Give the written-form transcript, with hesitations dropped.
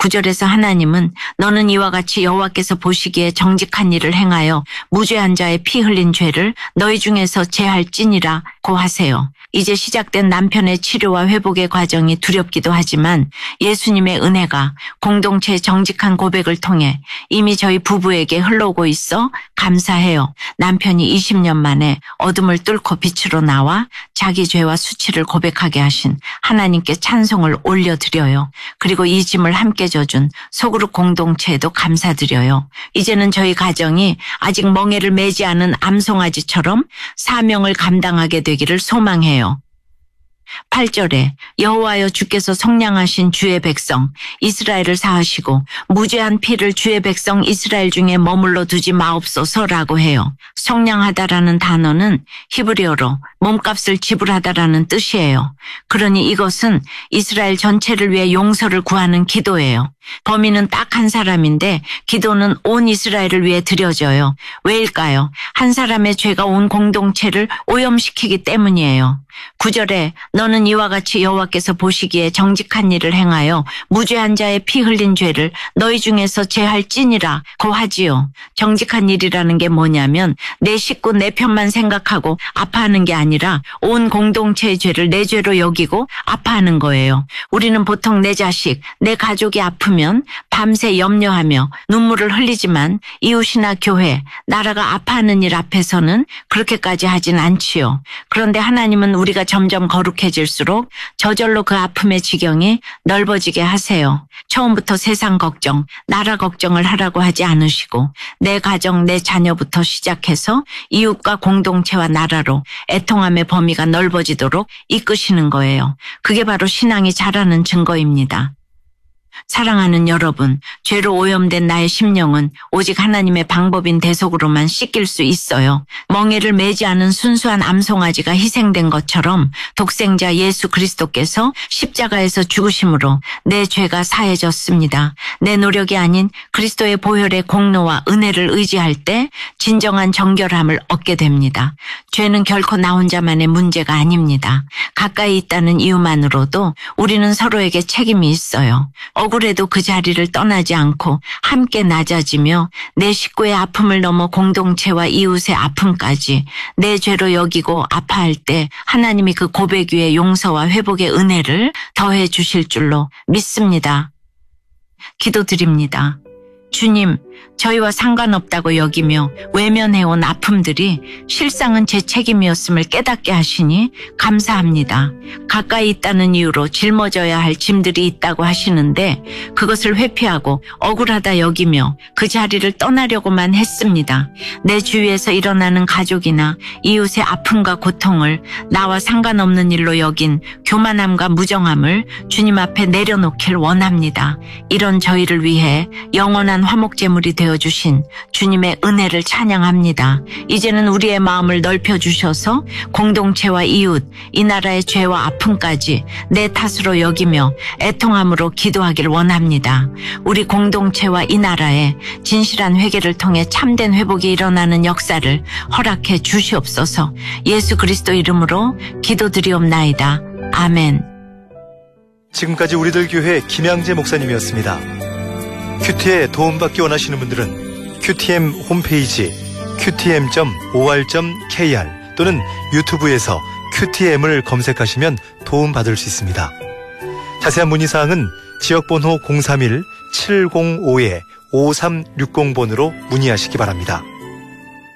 9절에서 하나님은 너는 이와 같이 여호와께서 보시기에 정직한 일을 행하여 무죄한 자의 피 흘린 죄를 너희 중에서 제할지니라고 하세요. 이제 시작된 남편의 치료와 회복의 과정이 두렵기도 하지만 예수님의 은혜가 공동체의 정직한 고백을 통해 이미 저희 부부에게 흘러오고 있어 감사해요. 남편이 20년 만에 어둠을 뚫고 빛으로 나와 자기 죄와 수치를 고백하게 하신 하나님께 찬송을 올려드려요. 그리고 이 짐을 함께 져준 소그룹 공동체에도 감사드려요. 이제는 저희 가정이 아직 멍에를 매지 않은 암송아지처럼 사명을 감당하게 되기를 소망해요. 8절에 여호와여 주께서 속량하신 주의 백성 이스라엘을 사하시고 무죄한 피를 주의 백성 이스라엘 중에 머물러 두지 마옵소서라고 해요. 속량하다라는 단어는 히브리어로 몸값을 지불하다라는 뜻이에요. 그러니 이것은 이스라엘 전체를 위해 용서를 구하는 기도예요. 범인은 딱 한 사람인데 기도는 온 이스라엘을 위해 드려져요. 왜일까요? 한 사람의 죄가 온 공동체를 오염시키기 때문이에요. 9절에 너는 이와 같이 여호와께서 보시기에 정직한 일을 행하여 무죄한 자의 피 흘린 죄를 너희 중에서 제할지니라고 하지요. 정직한 일이라는 게 뭐냐면 내 식구 내 편만 생각하고 아파하는 게 아니라 온 공동체의 죄를 내 죄로 여기고 아파하는 거예요. 우리는 보통 내 자식, 내 가족이 아프면 밤새 염려하며 눈물을 흘리지만 이웃이나 교회, 나라가 아파하는 일 앞에서는 그렇게까지 하진 않지요. 그런데 하나님은 우리가 점점 거룩해질수록 저절로 그 아픔의 지경이 넓어지게 하세요. 처음부터 세상 걱정, 나라 걱정을 하라고 하지 않으시고 내 가정, 내 자녀부터 시작해서 이웃과 공동체와 나라로 애통함의 범위가 넓어지도록 이끄시는 거예요. 그게 바로 신앙이 자라는 증거입니다. 사랑하는 여러분, 죄로 오염된 나의 심령은 오직 하나님의 방법인 대속으로만 씻길 수 있어요. 멍에를 매지 않은 순수한 암송아지가 희생된 것처럼 독생자 예수 그리스도께서 십자가에서 죽으심으로 내 죄가 사해졌습니다. 내 노력이 아닌 그리스도의 보혈의 공로와 은혜를 의지할 때 진정한 정결함을 얻게 됩니다. 죄는 결코 나 혼자만의 문제가 아닙니다. 가까이 있다는 이유만으로도 우리는 서로에게 책임이 있어요. 억울해도 그 자리를 떠나지 않고 함께 낮아지며 내 식구의 아픔을 넘어 공동체와 이웃의 아픔까지 내 죄로 여기고 아파할 때 하나님이 그 고백 위에 용서와 회복의 은혜를 더해 주실 줄로 믿습니다. 기도드립니다. 주님, 저희와 상관없다고 여기며 외면해온 아픔들이 실상은 제 책임이었음을 깨닫게 하시니 감사합니다. 가까이 있다는 이유로 짊어져야 할 짐들이 있다고 하시는데 그것을 회피하고 억울하다 여기며 그 자리를 떠나려고만 했습니다. 내 주위에서 일어나는 가족이나 이웃의 아픔과 고통을 나와 상관없는 일로 여긴 교만함과 무정함을 주님 앞에 내려놓길 원합니다. 이런 저희를 위해 영원한 화목제물이 되어주신 주님의 은혜를 찬양합니다. 이제는 우리의 마음을 넓혀주셔서 공동체와 이웃, 이 나라의 죄와 아픔까지 내 탓으로 여기며 애통함으로 기도하길 원합니다. 우리 공동체와 이 나라에 진실한 회개를 통해 참된 회복이 일어나는 역사를 허락해 주시옵소서. 예수 그리스도 이름으로 기도드리옵나이다. 아멘. 지금까지 우리들 교회 김양재 목사님이었습니다. 큐티에 도움받기 원하시는 분들은 QTM 홈페이지 qtm.or.kr 또는 유튜브에서 QTM을 검색하시면 도움받을 수 있습니다. 자세한 문의사항은 지역번호 031-705-5360번으로 문의하시기 바랍니다.